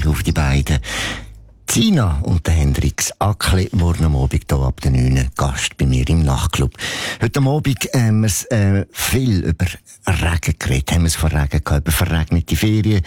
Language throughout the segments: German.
auf die beiden. Zina und der Hendrix Ackli wurden am Abend hier ab den 9 Gast bei mir im Nachtclub. Heute am Abend haben wir viel über Regen geredet, haben wir es von Regen gehabt, über verregnete Ferien.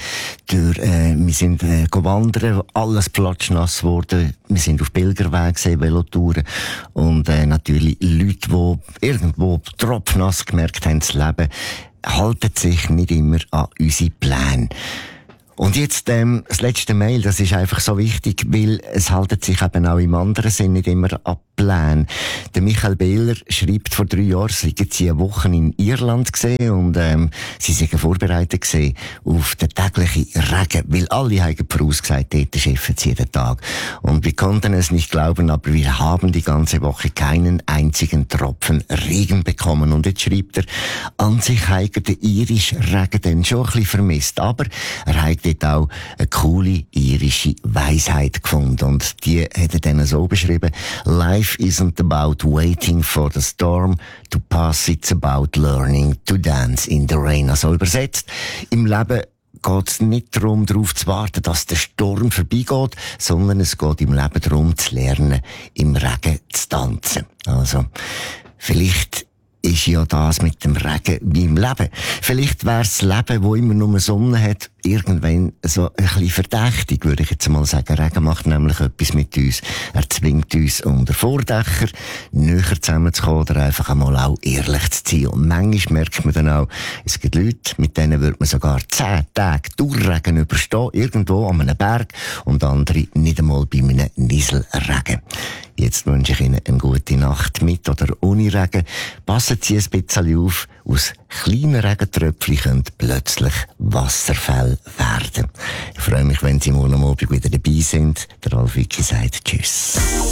Wir sind wandern, alles platschnass geworden. Wir sind auf Pilgerwegen, Velotouren. Und natürlich Leute, die irgendwo tropfnass gemerkt haben, das Leben halten sich nicht immer an unsere Pläne. Und jetzt das letzte Mail, das ist einfach so wichtig, weil es haltet sich eben auch im anderen Sinn nicht immer an Pläne. Der Michael Behler schreibt, vor 3 Jahren seien sie eine Woche in Irland gesehen und sie seien vorbereitet gesehen auf den täglichen Regen, weil alle haben vorausgesagt, dort schaffen sie jeden Tag. Und wir konnten es nicht glauben, aber wir haben die ganze Woche keinen einzigen Tropfen Regen bekommen. Und jetzt schreibt er, an sich hat der irische Regen dann schon ein bisschen vermisst, aber er hat dort auch eine coole irische Weisheit gefunden. Und die hat er dann so beschrieben: Life isn't about waiting for the storm to pass, it's about learning to dance in the rain. Also übersetzt, im Leben geht es nicht darum, darauf zu warten, dass der Sturm vorbeigeht, sondern es geht im Leben darum, zu lernen, im Regen zu tanzen. Also, vielleicht ist ja das mit dem Regen wie im Leben. Vielleicht wäre das Leben, wo immer nur Sonne hat, irgendwann so ein bisschen verdächtig, würde ich jetzt mal sagen. Regen macht nämlich etwas mit uns. Er zwingt uns unter Vordächer näher zusammenzukommen oder einfach einmal auch ehrlich zu sein. Und manchmal merkt man dann auch, es gibt Leute, mit denen würde man sogar 10 Tage Durchregen überstehen, irgendwo an einem Berg, und andere nicht einmal bei einem Nieselregen. Jetzt wünsche ich Ihnen eine gute Nacht mit oder ohne Regen. Passen Sie ein bisschen auf. Aus kleinen Regentröpfchen können plötzlich Wasserfälle werden. Ich freue mich, wenn Sie morgen am Abend wieder dabei sind. Der Ralf Wicki sagt Tschüss.